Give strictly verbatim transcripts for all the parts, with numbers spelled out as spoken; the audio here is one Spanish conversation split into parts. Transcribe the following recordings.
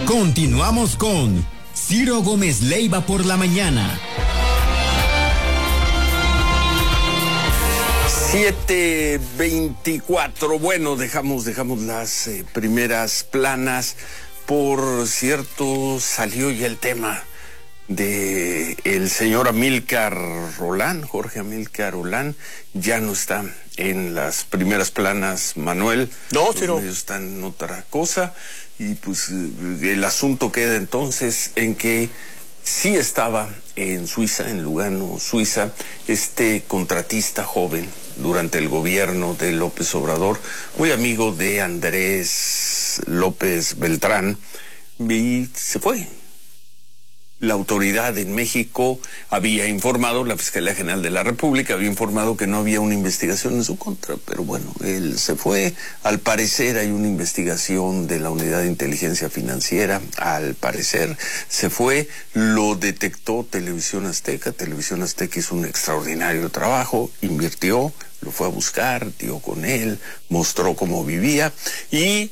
Continuamos con Ciro Gómez Leiva por la mañana. siete veinticuatro. Bueno, dejamos, dejamos las eh, primeras planas. Por cierto, salió ya el tema de el señor Amílcar Olán, Jorge Amílcar Olán. Ya no está en las primeras planas, Manuel. No, Ciro. Ellos están en otra cosa. Y pues el asunto queda entonces en que sí estaba en Suiza, en Lugano, Suiza, este contratista joven durante el gobierno de López Obrador, muy amigo de Andrés López Beltrán, y se fue. La autoridad en México había informado, la Fiscalía General de la República había informado que no había una investigación en su contra, pero bueno, él se fue. Al parecer hay una investigación de la Unidad de Inteligencia Financiera, al parecer se fue, lo detectó Televisión Azteca, Televisión Azteca hizo un extraordinario trabajo, invirtió, lo fue a buscar, dio con él, mostró cómo vivía y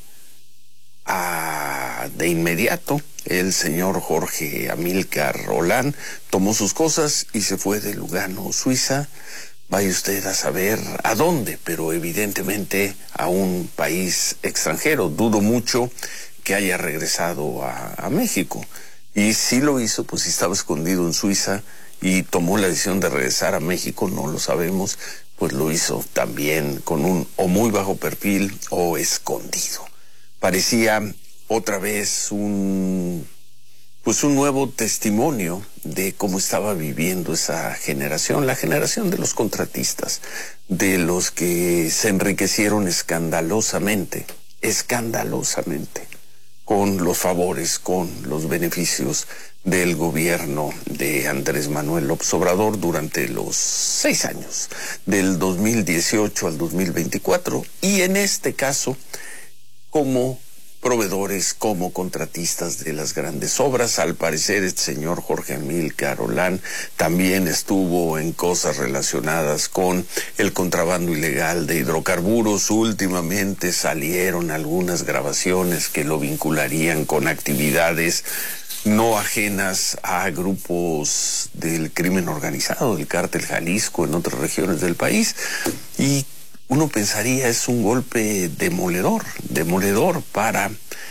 ah, de inmediato el señor Jorge Amílcar Olán tomó sus cosas y se fue de Lugano, Suiza. Vaya usted a saber a dónde, pero evidentemente a un país extranjero. Dudo mucho que haya regresado a, a México. Y si lo hizo, pues si estaba escondido en Suiza y tomó la decisión de regresar a México, no lo sabemos, pues lo hizo también con un o muy bajo perfil o escondido. Parecía otra vez un pues un nuevo testimonio de cómo estaba viviendo esa generación, la generación de los contratistas, de los que se enriquecieron escandalosamente, escandalosamente, con los favores, con los beneficios del gobierno de Andrés Manuel López Obrador durante los seis años, del dos mil dieciocho al dos mil veinticuatro, y en este caso, como proveedores, como contratistas de las grandes obras. Al parecer, este señor Jorge Amílcar Olán también estuvo en cosas relacionadas con el contrabando ilegal de hidrocarburos. Últimamente salieron algunas grabaciones que lo vincularían con actividades no ajenas a grupos del crimen organizado, del cártel Jalisco en otras regiones del país, y uno pensaría es un golpe demoledor, demoledor para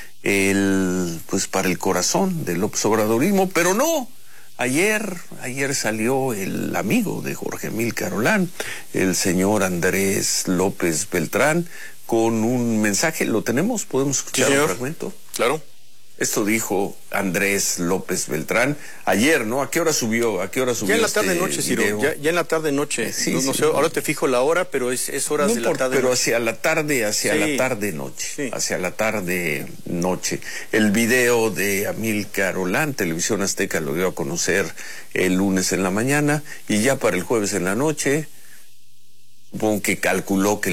el, pues para el corazón del López Obradorismo, pero no. Ayer, ayer salió el amigo de Jorge Amílcar Olán, el señor Andrés López Beltrán, con un mensaje. ¿Lo tenemos? ¿Podemos escuchar sí, un fragmento? Claro. Esto dijo Andrés López Beltrán ayer, ¿no? ¿A qué hora subió? ¿A qué hora subió? Ya en la este tarde noche, Ciro. Ya, ya en la tarde noche. Sí, no, no sí, sé, no. ahora te fijo la hora, pero es, es horas No de importa, la tarde. pero noche. hacia la tarde, hacia sí. la tarde noche, sí. hacia la tarde noche. El video de Amílcar Olán, Televisión Azteca lo dio a conocer el lunes en la mañana y ya para el jueves en la noche, supongo que calculó que